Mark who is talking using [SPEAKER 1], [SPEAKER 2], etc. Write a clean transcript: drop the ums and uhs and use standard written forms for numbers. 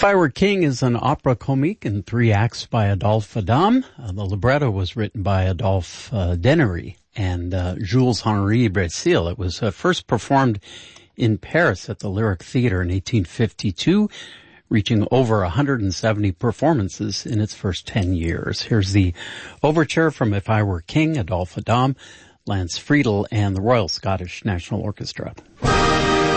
[SPEAKER 1] If I Were King is an opera comique in 3 acts by Adolphe Adam. The libretto was written by Adolphe Dennery and Jules-Henri Brésil. It was first performed in Paris at the Lyric Theatre in 1852, reaching over 170 performances in its first 10 years. Here's the overture from If I Were King, Adolphe Adam, Lance Friedel, and the Royal Scottish National Orchestra.